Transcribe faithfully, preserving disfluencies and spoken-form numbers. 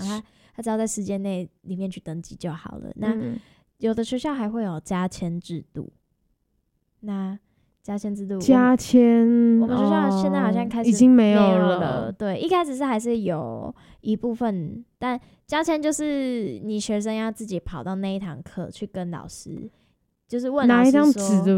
他他只要在时间内里面去登记就好了。那、 嗯、 有的学校还会有加签制度，那加签制度加签我们学校现在好像开始已经没有了， 了。 对，一开始是还是有一部分，但加签就是你学生要自己跑到那一堂课去跟老师，就是问老师说拿一张纸